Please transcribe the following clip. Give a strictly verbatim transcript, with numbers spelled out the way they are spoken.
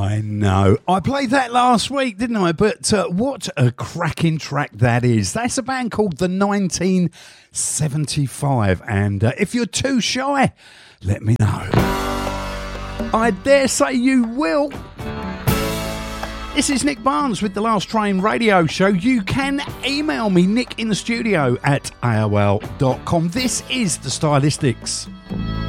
I know. I played that last week, didn't I? But uh, what a cracking track that is. That's a band called the nineteen seventy-five. And uh, if you're too shy, let me know. I dare say you will. This is Nick Barnes with The Last Train Radio Show. You can email me, Nick in the studio at A O L dot com. This is The Stylistics.